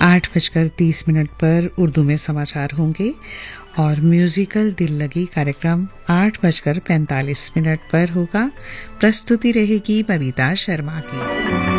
8:30 पर उर्दू में समाचार होंगे और म्यूजिकल दिल लगी कार्यक्रम 8:45 पर होगा। प्रस्तुति रहेगी बबीता शर्मा की।